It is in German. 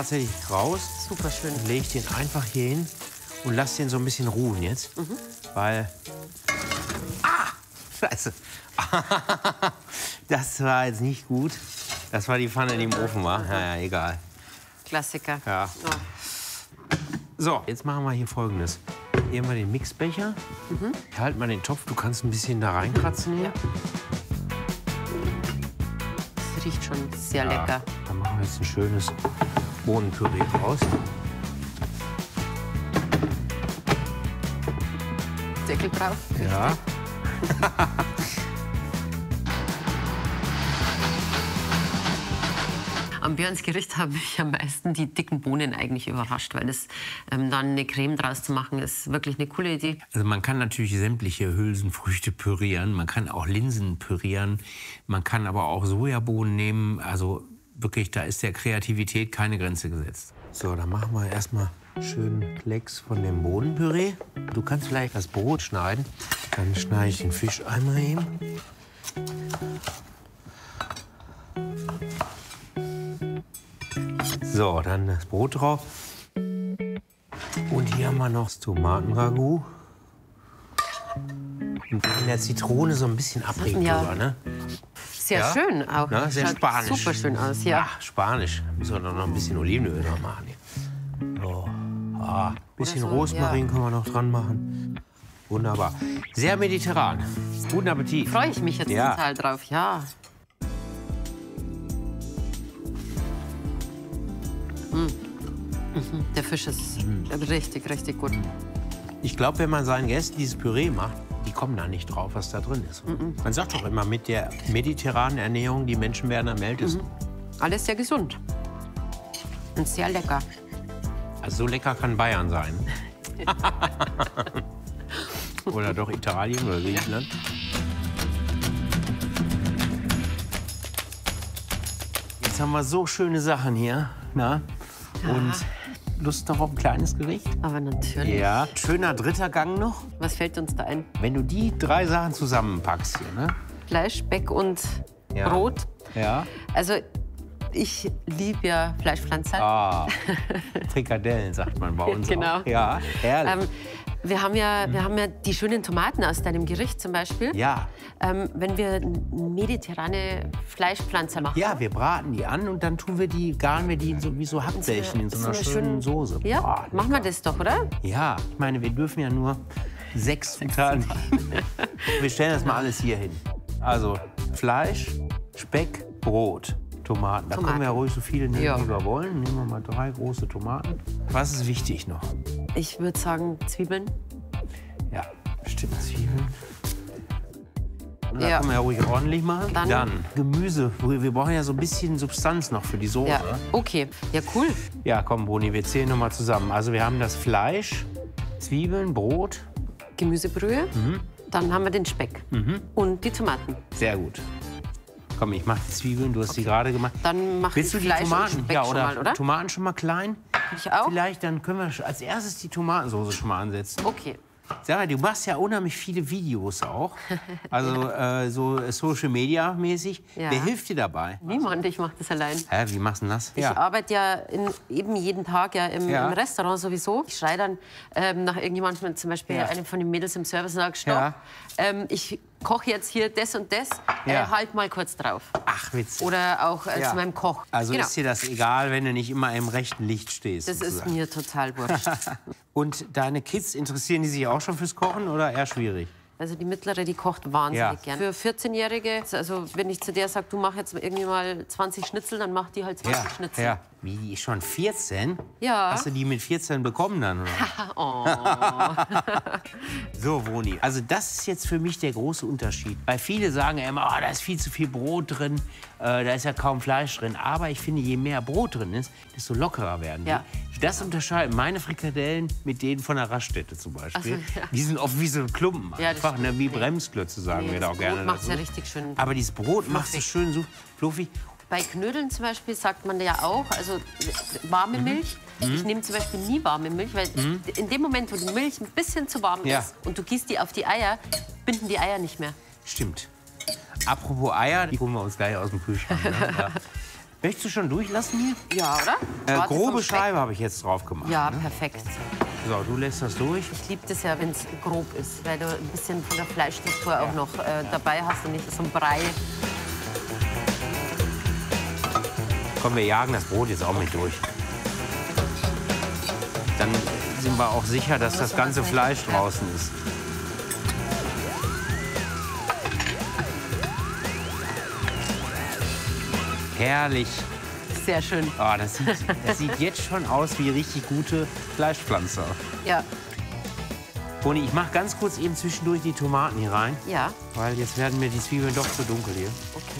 Tatsächlich raus. Super schön. Dann lege ich den einfach hier hin und lasse den so ein bisschen ruhen jetzt. Weil... Ah! Scheiße. Das war jetzt nicht gut. Das war die Pfanne, die im Ofen war. Naja, egal. Klassiker. Ja. Oh. So, jetzt machen wir hier Folgendes. Hier haben wir den Mixbecher. Ich halte mal den Topf. Du kannst ein bisschen da reinkratzen hier. Ja. Das riecht schon sehr Ja, lecker. dann machen wir jetzt ein schönes Bohnenpüree raus. Deckel drauf. Ja. Am Björns Gericht haben mich am meisten die dicken Bohnen eigentlich überrascht, weil das dann eine Creme draus zu machen, ist wirklich eine coole Idee. Also man kann natürlich sämtliche Hülsenfrüchte pürieren, man kann auch Linsen pürieren, man kann aber auch Sojabohnen nehmen. Also wirklich, da ist der Kreativität keine Grenze gesetzt. So, dann machen wir erstmal schön Klecks von dem Bohnenpüree. Du kannst vielleicht das Brot schneiden. Dann schneide ich den Fisch einmal hin. So, dann das Brot drauf. Und hier haben wir noch das Tomatenragout. Und in der Zitrone so ein bisschen abregen Ja. drüber, ne? Sehr Ja? schön auch. Na, sehr Schaut spanisch. super schön aus, ja. Ach, Spanisch. Müssen wir doch noch ein bisschen Olivenöl dran machen. Hier. So. Ein bisschen Oder so, Rosmarin ja. können wir noch dran machen. Wunderbar. Sehr mediterran. Guten Appetit. Freue ich mich jetzt Ja. total drauf, ja. Der Fisch ist richtig, richtig gut. Ich glaube, wenn man seinen Gästen dieses Püree macht, die kommen da nicht drauf, was da drin ist. Man sagt doch immer, mit der mediterranen Ernährung, die Menschen werden am ältesten. Alles sehr gesund. Und sehr lecker. Also so lecker kann Bayern sein. Oder doch Italien oder Griechenland. Jetzt haben wir so schöne Sachen hier. Na? Und Lust noch auf ein kleines Gericht? Aber natürlich. Ja. Schöner dritter Gang noch. Was fällt uns da ein? Wenn du die drei Sachen zusammenpackst hier, ne? Fleisch, Speck und Ja. Brot. Ja. Also ich liebe ja Fleischpflanzen. Ah, Frikadellen sagt man bei uns Genau. auch. Ja, herrlich. Wir haben ja die schönen Tomaten aus deinem Gericht zum Beispiel. Ja. Wenn wir mediterrane Fleischpflanzen machen. Ja, wir braten die an und dann garen wir die in so, wie so Hackbällchen in so einer schönen Soße. Ja, Boah, machen wir das doch, oder? ja, ich meine, wir dürfen ja nur 6 Zutaten. Wir stellen das mal alles hier hin. Also Fleisch, Speck, Brot, Tomaten. Da können wir ja ruhig so viele nehmen, Ja. wie wir wollen. Nehmen wir mal 3 große Tomaten. Was ist wichtig noch? Ich würde sagen Zwiebeln. Ja, bestimmt Zwiebeln. Da Ja. können wir ja ruhig ordentlich machen. Dann- Gemüse. Wir brauchen ja so ein bisschen Substanz noch für die Soße. Ja, okay. Ja, cool. Ja, komm, Boni, wir zählen noch mal zusammen. Also wir haben das Fleisch, Zwiebeln, Brot. Gemüsebrühe. Dann haben wir den Speck. Und die Tomaten. Sehr gut. Komm, ich mache die Zwiebeln. Du hast die gerade gemacht. Dann mache ich Willst du die Fleisch Tomaten? und Speck Ja, schon oder mal, oder? Tomaten schon mal klein? Ich auch? Vielleicht, dann können wir als erstes die Tomatensoße schon mal ansetzen. Okay. Sag mal, du machst ja unheimlich viele Videos auch. Also so Social Media mäßig. Ja. Wer hilft dir dabei? Niemand, ich mache das allein. Hä, wie machst du das? Ich arbeite ja eben jeden Tag im Restaurant sowieso. Ich schreie dann nach irgendjemandem, zum Beispiel einem von den Mädels im Service, und sage, stopp, Ja. ich koche jetzt hier das und das, Ja. halt mal kurz drauf. Ach, witzig. Oder auch zu meinem Koch. Also Genau. ist dir das egal, wenn du nicht immer im rechten Licht stehst? Das ist sozusagen. mir total wurscht. Und deine Kids, interessieren die sich auch schon fürs Kochen oder eher schwierig? Also die Mittlere, die kocht wahnsinnig Ja. gern. Für 14-Jährige, also wenn ich zu der sage, du mach jetzt irgendwie mal 20 Schnitzel, dann macht die halt 20 Schnitzel. ja. Wie, die ist schon 14? Ja. Hast du die mit 14 bekommen dann? Oder? Oh. So, Woni, also das ist jetzt für mich der große Unterschied. Weil viele sagen ja immer, da ist viel zu viel Brot drin, da ist ja kaum Fleisch drin. Aber ich finde, je mehr Brot drin ist, desto lockerer werden die. Ja. Das unterscheidet meine Frikadellen mit denen von der Raststätte zum Beispiel. Ach so, ja. Die sind oft wie so Klumpen Ja, das einfach, ne, wie stimmt. Bremsklötze sagen wir Nee, da das auch gerne Brot macht's dazu. ja richtig schön Aber dieses Brot macht es fluffig. schön so fluffig. Bei Knödeln zum Beispiel sagt man ja auch, also warme Mhm. Milch. Ich nehme zum Beispiel nie warme Milch, weil in dem Moment, wo die Milch ein bisschen zu warm Ja. ist und du gießt die auf die Eier, binden die Eier nicht mehr. Stimmt. Apropos Eier, die holen wir uns gleich aus dem Kühlschrank. Ne? Ja. Möchtest du schon durchlassen hier? Ja, oder? Grobe Scheibe habe ich jetzt drauf gemacht. Ja, ne? perfekt. So, du lässt das durch. Ich liebe das ja, wenn es grob ist, weil du ein bisschen von der Fleischstruktur auch noch dabei hast und nicht so ein Brei. Komm, wir jagen das Brot jetzt auch mit durch. Dann sind wir auch sicher, dass das ganze Fleisch draußen ist. Herrlich. Sehr schön. Oh, das sieht jetzt schon aus wie richtig gute Fleischpflanzer. Ja. Toni, ich mache ganz kurz eben zwischendurch die Tomaten hier rein. Ja. Weil jetzt werden mir die Zwiebeln doch zu dunkel hier. Okay.